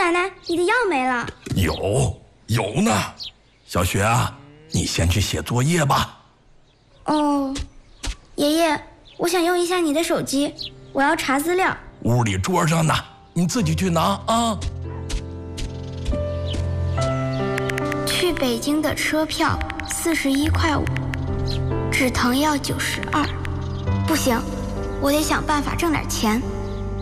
奶奶，你的药没了。 有呢。小雪啊，你先去写作业吧。 哦，爷爷，我想用一下你的手机，我要查资料。 屋里桌上呢，你自己去拿啊。 去北京的车票41.5块，止疼药92。不行，我得想办法挣点钱。